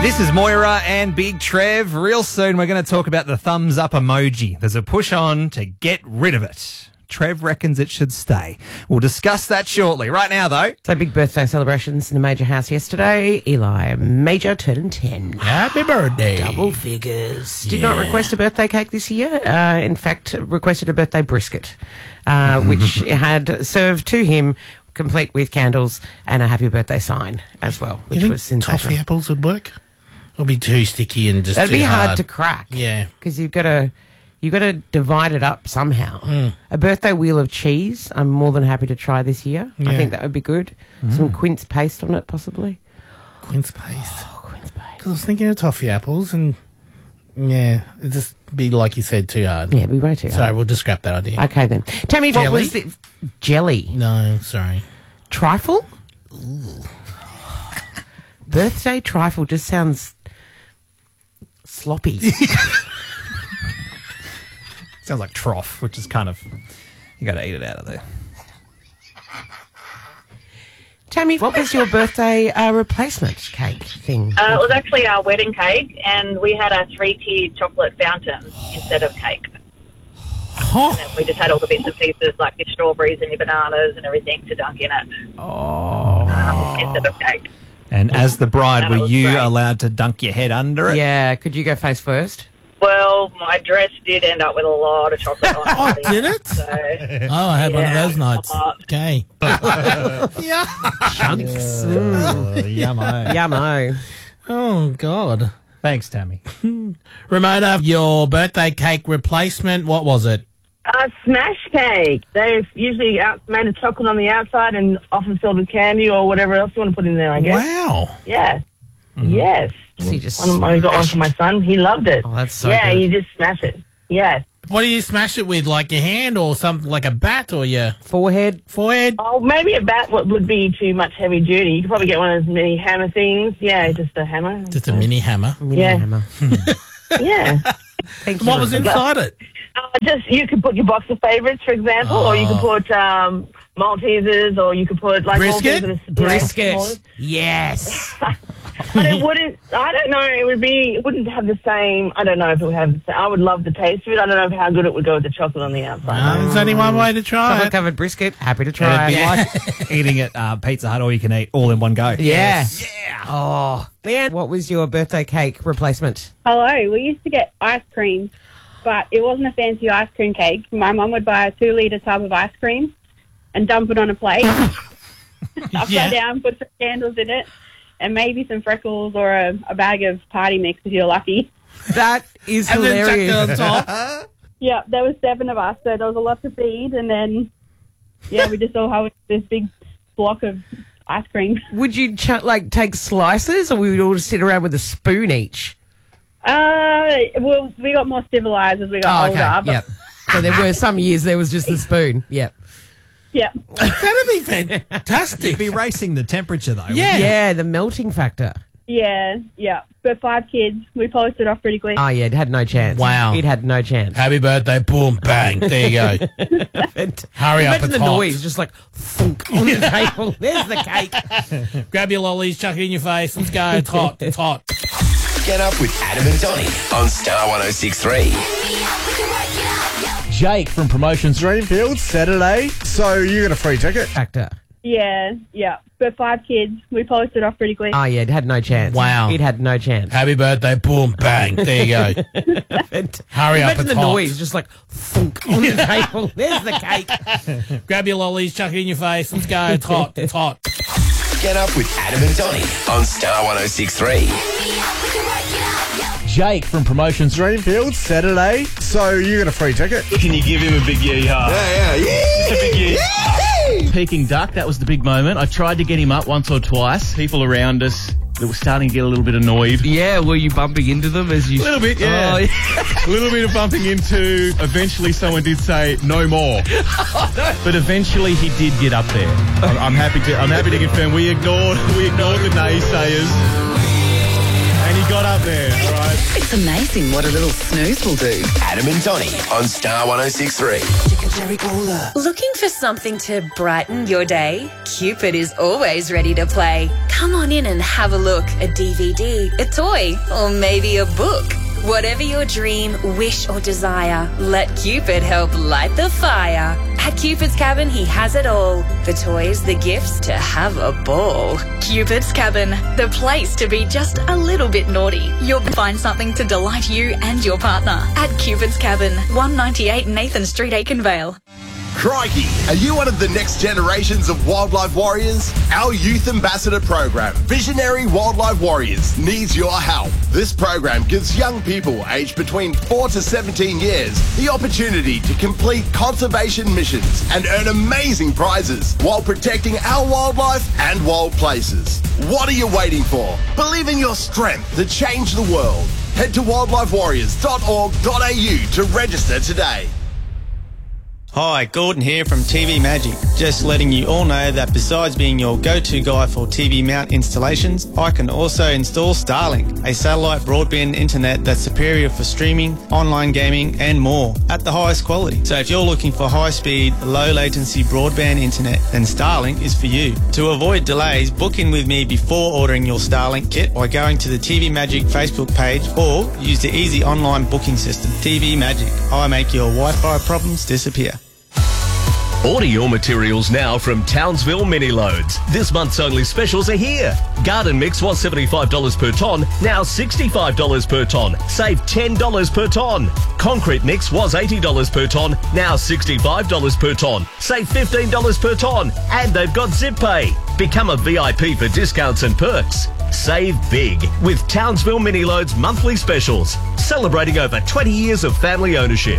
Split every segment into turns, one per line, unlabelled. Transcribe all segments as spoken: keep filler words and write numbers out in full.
This is Moira and Big Trev. Real soon we're going to talk about the thumbs up emoji. There's a push on to get rid of it. Trev reckons it should stay. We'll discuss that shortly. Right now, though.
So big birthday celebrations in the Major house yesterday. Eli Major turned ten.
Happy birthday.
Double figures. Did not request a birthday cake this year. Uh, in fact, requested a birthday brisket, uh, which had served to him, complete with candles and a happy birthday sign as well, which
You think
was sensational.
toffee apples would work? It'll be too sticky and just
That'd
too
be hard.
hard
to crack.
Yeah.
Because you've got to you've got to divide it up somehow.
Mm.
A birthday wheel of cheese, I'm more than happy to try this year. I
Yeah.
think that would be good. Some quince paste on it, possibly.
Quince paste.
Oh, quince paste.
Because I was thinking of toffee apples and, yeah, it'd just be, like you said, too hard.
Yeah, it'd be way too
Sorry,
hard.
we'll just scrap that idea.
Okay, then. Tell me, what
Jelly?
was the... Jelly.
No, sorry.
Trifle? Birthday trifle just sounds sloppy.
Sounds like trough, which is kind of... You got to eat it out of there.
Tammy, what was your birthday uh, replacement cake thing?
Uh, it was actually our wedding cake, and we had a three-tiered chocolate fountain instead of cake.
Oh,
And we just had all the bits and pieces, like your strawberries and your bananas and everything to dunk in it
Oh.
um, instead of cake.
And as the bride,
That
were
was
you
great.
allowed to dunk your head under it?
Yeah, could you go face first?
Well, my dress did end up with a lot of chocolate on it.
Oh, did it?
So,
oh I had one of
Yeah,
those nights.
a lot.
Okay. yeah.
Chunks.
Oh, yummo.
Yummo.
Oh, God.
Thanks, Tammy.
Ramona, your birthday cake replacement, what was it?
Uh, smash cake. They're usually out, made of chocolate on the outside and often filled with candy or whatever else you want to put in there, I guess.
Wow.
Yeah. Yes.
So you just
One of my, I got one for my son. He loved it.
Oh, that's so
yeah,
good.
you just smash it. Yes.
What do you smash it with, like your hand or something, like a bat or your
Forehead.
forehead?
Oh, maybe a bat would would be too much heavy duty. You could probably get one of those mini hammer things. Yeah, just a hammer.
Just a mini hammer.
Mini
Yeah.
hammer.
Yeah.
Thank you.
What was inside it?
Uh, just you could put your box of favorites, for example, or you could put um, Maltesers, or you could put like
Brisket?
Maltesers that are
Brisket.
small.
Yes.
But it wouldn't. I don't know. It would be. It wouldn't have the same. I don't know if it would have. The same, I would love the taste of it. I don't know how good it would go with the chocolate on the outside.
Uh, there's only one way to try
Chocolate
it.
covered brisket. Happy to try.
It'd be like eating at uh, Pizza Hut all you can eat, all in one go.
Yeah. Yeah. Oh. Leanne, what was your birthday cake replacement?
Hello. We used to get ice cream, but it wasn't a fancy ice cream cake. My mum would buy a two-litre tub of ice cream and dump it on a plate, upside
Yeah.
down, put some candles in it, and maybe some freckles or a, a bag of party mix if you're lucky.
That is
And then chuck it
hilarious.
on top.
Yeah, there was seven of us, so there was a lot to feed, and then, yeah, we just all had this big block of ice cream.
Would you ch- like take slices, or we would all just sit around with a spoon each?
Uh, well, we got more civilized as we got older. But,
Yep. So there were some years there was just the spoon. Yep.
yeah.
That'd be fantastic.
You'd be racing the temperature, though.
Yeah.
Yeah, the melting factor.
Yeah, yeah. But five kids, we polished it off pretty quick.
Oh, yeah, it had no chance.
Wow.
It had no chance.
Happy birthday, boom, bang. There you go.
And
Hurry up,
imagine
it's
the
hot.
noise, just like thunk on the table. There's the cake.
Grab your lollies, chuck it in your face. Let's go. It's hot. It's hot.
Get up with Adam and Donny on Star one oh six three.
Jake from Promotions Greenfield, Saturday. So you got a free ticket.
Factor.
Yeah, yeah. But five kids, we polished it off pretty quick.
Oh, yeah, it had no chance.
Wow.
It had no chance.
Happy birthday, boom, bang. There you go.
And
Hurry up,
imagine
it's
the
hot.
noise, just like thunk on the table. There's the cake.
Grab your lollies, chuck it in your face. Let's go. It's hot. It's hot.
Get up with Adam and Donny on Star one oh six three.
Jake from Promotions Greenfield, Saturday. So you got a free ticket.
Can you give him a big yee-haw?
Yeah, yeah, yeah.
Just a big yee.
Peking duck, that was the big moment. I tried to get him up once or twice. People around us that were starting to get a little bit annoyed.
Yeah, were you bumping into them as you...
A little bit, yeah.
Oh, yeah.
A little bit of bumping into. Eventually someone did say, no more. But eventually he did get up there. I'm, I'm happy to I'm happy to confirm we ignored we ignored the naysayers. And he got up there, all right?
It's amazing what a little snooze will do.
Adam and Donny on Star one oh six point three.
Looking for something to brighten your day? Cupid is always ready to play. Come on in and have a look. A D V D, a toy, or maybe a book. Whatever your dream, wish, or desire, let Cupid help light the fire. At Cupid's Cabin, he has it all. The toys, the gifts, to have a ball.
Cupid's Cabin, the place to be just a little bit naughty. You'll find something to delight you and your partner. At Cupid's Cabin, one ninety-eight Nathan Street, Aikenvale.
Crikey, are you one of the next generations of wildlife warriors? Our youth ambassador program, Visionary Wildlife Warriors, needs your help. This program gives young people aged between four to seventeen years the opportunity to complete conservation missions and earn amazing prizes while protecting our wildlife and wild places. What are you waiting for? Believe in your strength to change the world. Head to wildlife warriors dot org dot a u to register today.
Hi, Gordon here from T V Magic. Just letting you all know that besides being your go-to guy for T V mount installations, I can also install Starlink, a satellite broadband internet that's superior for streaming, online gaming and more at the highest quality. So if you're looking for high-speed, low-latency broadband internet, then Starlink is for you. To avoid delays, book in with me before ordering your Starlink kit by going to the T V Magic Facebook page or use the easy online booking system. T V Magic, I make your Wi-Fi problems disappear.
Order your materials now from Townsville Mini Loads. This month's only specials are here. Garden mix was seventy-five dollars per tonne, now sixty-five dollars per tonne. Save ten dollars per tonne. Concrete mix was eighty dollars per tonne, now sixty-five dollars per tonne. Save fifteen dollars per tonne. And they've got Zip Pay. Become a V I P for discounts and perks. Save big with Townsville Mini Loads monthly specials. Celebrating over twenty years of family ownership.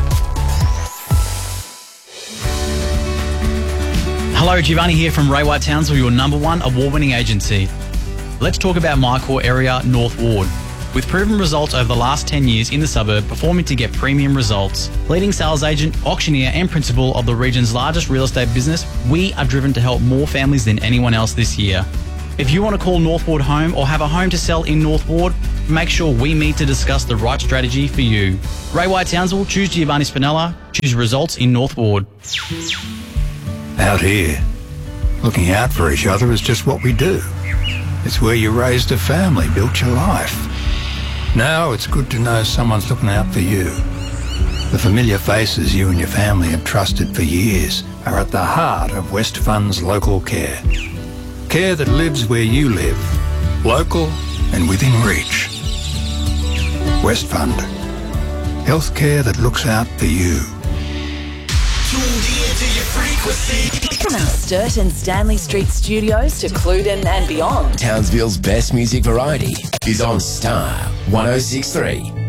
Hello, Giovanni here from Ray White Townsville, your number one award-winning agency. Let's talk about my core area, North Ward. With proven results over the last ten years in the suburb, performing to get premium results. Leading sales agent, auctioneer and principal of the region's largest real estate business, we are driven to help more families than anyone else this year. If you want to call North Ward home or have a home to sell in North Ward, make sure we meet to discuss the right strategy for you. Ray White Townsville, choose Giovanni Spinella, choose results in North Ward.
Out here, looking out for each other is just what we do. It's where you raised a family, built your life. Now it's good to know someone's looking out for you. The familiar faces you and your family have trusted for years are at the heart of West Fund's local care. Care that lives where you live, local and within reach. West Fund, healthcare that looks out for you.
From our Sturt and Stanley Street studios to Cluden and beyond.
Townsville's best music variety is on Star one oh six point three.